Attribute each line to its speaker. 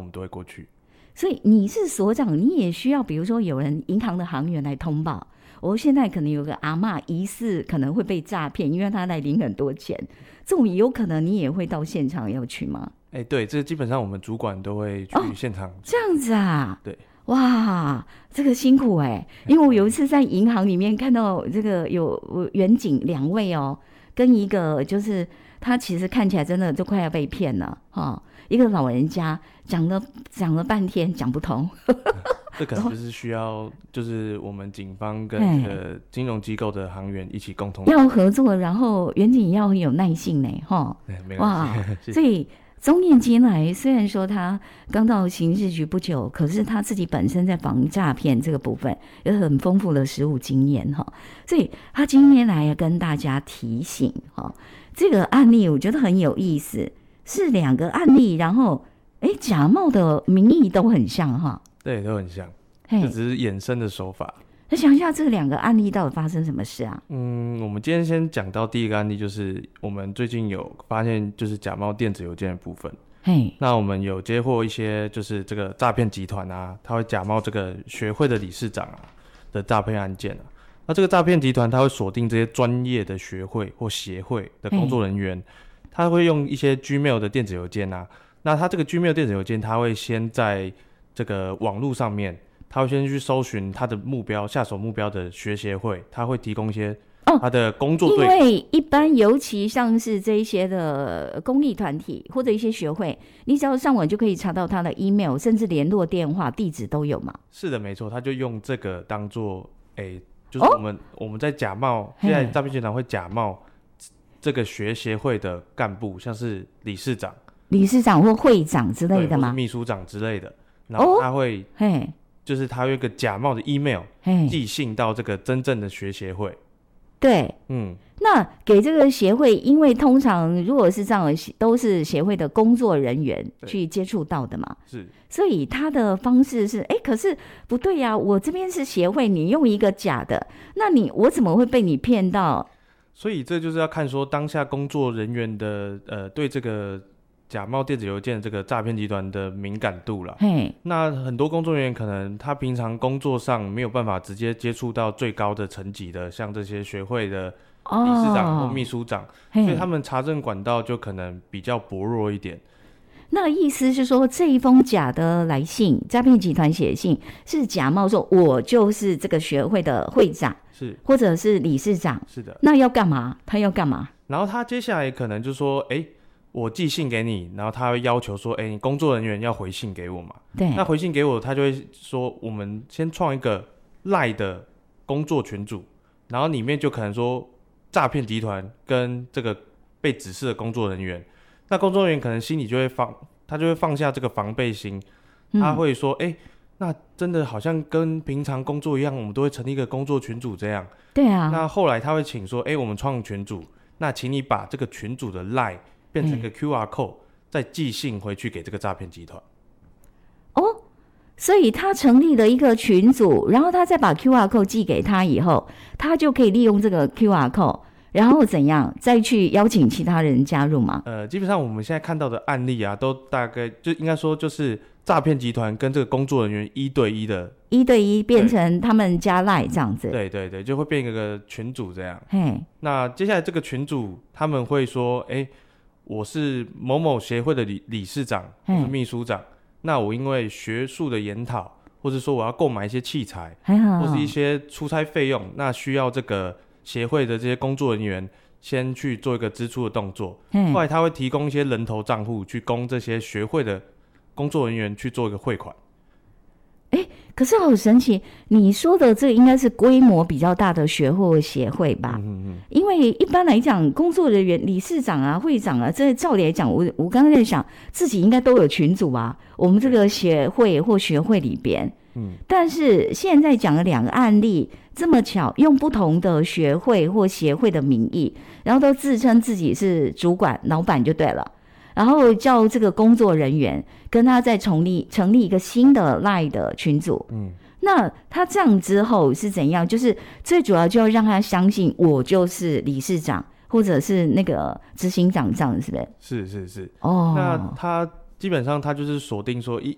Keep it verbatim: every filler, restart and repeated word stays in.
Speaker 1: 们都会过去。
Speaker 2: 所以你是所长，你也需要比如说有人银行的行员来通报，我现在可能有个阿嬷疑似可能会被诈骗，因为他来领很多钱，这种有可能你也会到现场要去吗？
Speaker 1: 哎，对，这基本上我们主管都会去现场。哦，
Speaker 2: 这样子啊？
Speaker 1: 对。
Speaker 2: 哇，这个辛苦哎、欸！因为我有一次在银行里面看到这个有远景两位哦，跟一个就是他其实看起来真的就快要被骗了哈、哦，一个老人家讲了讲了半天讲不通。
Speaker 1: 这可能就是需要，就是我们警方跟这个金融机构的行员一起共同
Speaker 2: 要合作，然后远景要很有耐性呢，哈。
Speaker 1: 没关系。
Speaker 2: 所以钟念金来，虽然说他刚到刑事局不久，可是他自己本身在防诈骗这个部分有很丰富的实务经验哈，所以他今天来跟大家提醒哈，这个案例我觉得很有意思，是两个案例，然后哎假冒的名义都很像哈。
Speaker 1: 对，都很像，这只是衍生的手法。
Speaker 2: 那想一下，这两个案例到底发生什么事啊？
Speaker 1: 嗯，我们今天先讲到第一个案例，就是我们最近有发现，就是假冒电子邮件的部分。
Speaker 2: 嘿，
Speaker 1: 那我们有接获一些，就是这个诈骗集团啊，他会假冒这个学会的理事长啊的诈骗案件啊。那这个诈骗集团，他会锁定这些专业的学会或协会的工作人员，他会用一些 Gmail 的电子邮件啊。那他这个 Gmail 电子邮件，他会先在这个网络上面，他会先去搜寻他的目标下手目标的学协会，他会提供一些他的工作对、
Speaker 2: 哦、因为一般尤其像是这一些的公益团体或者一些学会，你只要上网就可以查到他的 email 甚至联络电话地址都有嘛。
Speaker 1: 是的，没错，他就用这个当做诶，就是我们、哦、我们在假冒，现在诈骗集团会假冒这个学协会的干部，像是理事长
Speaker 2: 理事长或会长之类的吗？
Speaker 1: 或是秘书长之类的，然后他会、
Speaker 2: 哦、
Speaker 1: 就是他有一个假冒的 email 寄信到这个真正的学协会。
Speaker 2: 对，嗯，那给这个协会，因为通常如果是这样，都是协会的工作人员去接触到的嘛，
Speaker 1: 是，
Speaker 2: 所以他的方式是，哎，可是不对呀、啊，我这边是协会，你用一个假的，那你我怎么会被你骗到？
Speaker 1: 所以这就是要看说当下工作人员的呃对这个假冒电子邮件这个诈骗集团的敏感度啦。那很多工作人员可能他平常工作上没有办法直接接触到最高的层级的，像这些学会的理事长或秘书长、哦、所以他们查证管道就可能比较薄弱一点。
Speaker 2: 那意思是说，这一封假的来信，诈骗集团写信是假冒说我就是这个学会的会长，
Speaker 1: 是
Speaker 2: 或者是理事长，
Speaker 1: 是的。
Speaker 2: 那要干嘛？他要干嘛？
Speaker 1: 然后他接下来可能就说，哎，我寄信给你，然后他会要求说，哎，你工作人员要回信给我嘛？
Speaker 2: 对。
Speaker 1: 那回信给我，他就会说，我们先创一个 LINE 的工作群组，然后里面就可能说诈骗集团跟这个被指示的工作人员。那工作人员可能心里就会放，他就会放下这个防备心，他会说，哎、嗯，那真的好像跟平常工作一样，我们都会成立一个工作群组这样。
Speaker 2: 对啊。
Speaker 1: 那后来他会请说，哎，我们创群组，那请你把这个群组的 LINE 变成一个 Q R code，、嗯、再寄信回去给这个诈骗集团。
Speaker 2: 哦，所以他成立了一个群组，然后他再把 Q R code 寄给他以后，他就可以利用这个 Q R code。然后怎样再去邀请其他人加入吗？
Speaker 1: 呃，基本上我们现在看到的案例啊，都大概就应该说就是诈骗集团跟这个工作人员一对一的，
Speaker 2: 一对一变成他们加赖这样子。
Speaker 1: 对对对，就会变一个群组这样。嘿，那接下来这个群组他们会说，哎，我是某某协会的理理事长或是秘书长，那我因为学术的研讨，或者说我要购买一些器材，或是一些出差费用，那需要这个协会的这些工作人员先去做一个支出的动作，后来他会提供一些人头账户去供这些学会的工作人员去做一个汇款。
Speaker 2: 哎，可是好神奇，你说的这个应该是规模比较大的学会或协会吧？嗯嗯嗯。因为一般来讲，工作人员、理事长啊、会长啊，这照理来讲，我我刚刚在想，自己应该都有群组啊。我们这个协会或学会里边，嗯，但是现在讲了两个案例，这么巧用不同的学会或协会的名义，然后都自称自己是主管、老板就对了。然后叫这个工作人员跟他再成立成立一个新的 LINE 的群组，嗯，那他这样之后是怎样？就是最主要就要让他相信我就是理事长或者是那个执行长，这样是不是？
Speaker 1: 是是是，哦，那他基本上他就是锁定说一